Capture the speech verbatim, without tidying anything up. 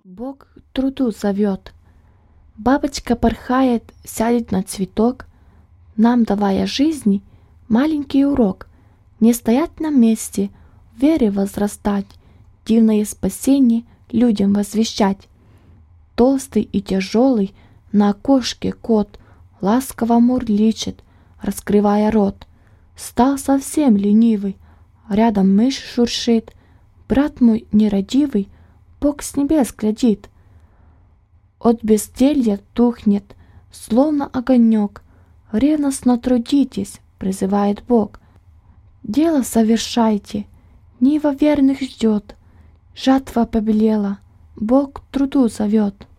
Бог к труду зовет. Бабочка порхает, сядет на цветок, нам давая жизни маленький урок. Не стоять на месте, в вере возрастать, дивное спасение людям возвещать. Толстый и тяжелый на окошке кот ласково мурличет, раскрывая рот. Стал совсем ленивый, рядом мышь шуршит. Брат мой нерадивый, Бог с небес глядит. От безделья тухнет, словно огонек. Ревностно трудитесь, призывает Бог. Дело совершайте, нива верных ждет. Жатва побелела, Бог к труду зовет.